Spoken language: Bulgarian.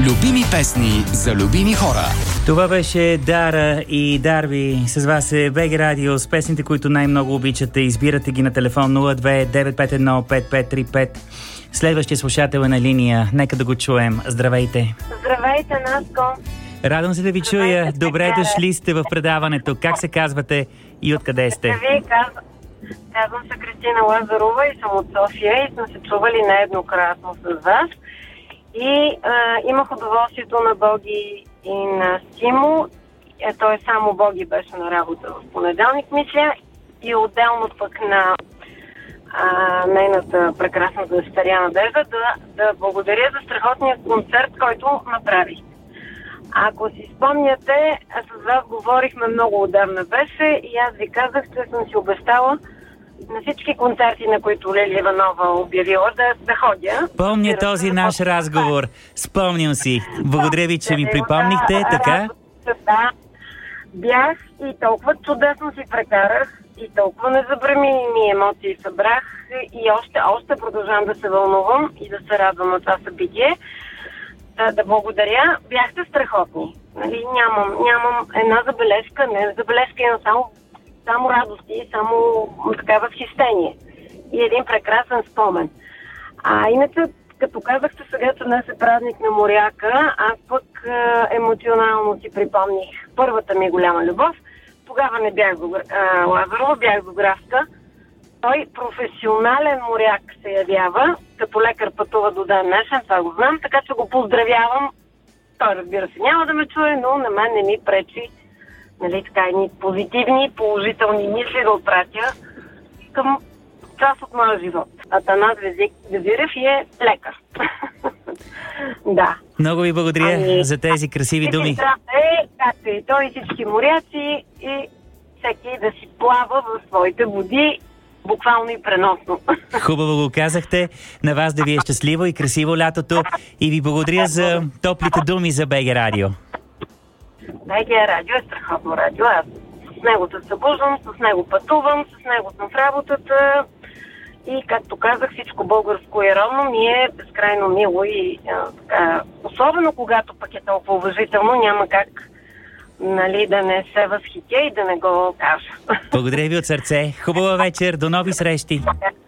Любими песни за любими хора. Това беше Дара и Дарби. С вас е БГ Радио с песните, които най-много обичате. Избирате ги на телефон 02-951-5535. Следващия слушател е на линия. Нека да го чуем. Здравейте. Здравейте, Наско. Радвам се да ви чуя. Добре дошли сте в предаването. Как се казвате и откъде сте? Казвам се Кристина Лазарова и съм от София и сме се чували нееднократно с вас. И имах удоволствието на Боги и на Симо. Той само Боги беше на работа в понеделник, мисля. И отделно пък на нейната прекрасна дъщеря Надежда да благодаря за страхотния концерт, който направихте. Ако си спомняте, с вас говорихме много отдавна беше и аз ви казах, че съм си обещала на всички концерти, на които Лили Иванова обявила да ходя. Помня този наш разговор. Спомням си. Благодаря ви, че ми припомнихте, така? Да, бях и толкова чудесно си прекарах и толкова незабравими емоции събрах и още продължавам да се вълнувам и да се радвам на това събитие. Да благодаря. Бяхте страхотни. Нали, нямам една забележка, не забележка, имам само радости, само така възхищение. И един прекрасен спомен. Иначе, като казахте сега, че днес е празник на моряка, аз пък емоционално си припомних първата ми голяма любов. Тогава не бях Лазарова, бях Зографска. Той професионален моряк се явява, като лекар пътува до ден днешен, това го знам, така че го поздравявам. Той, разбира се, няма да ме чуе, но на мен не ми пречи, нали, така, едни позитивни, положителни мисли да отпратя към част от моя живот. Атанас Везирев е лекар. Да. Много ви благодаря за тези красиви думи. Както и той, и всички моряци, и всеки да си плава в своите води, буквално и преносно. Хубаво го казахте. На вас да ви е щастливо и красиво лятото. И ви благодаря за топлите думи за БГ Радио. БГ Радио е страхотно радио. Аз с него се събуждам, с него пътувам, с него съм в работата. И, както казах, всичко българско и родно ми е безкрайно мило и особено когато пък е толкова уважително, няма как, нали, да не се възхитя и да не го кажа. Благодаря ви от сърце. Хубава вечер. До нови срещи.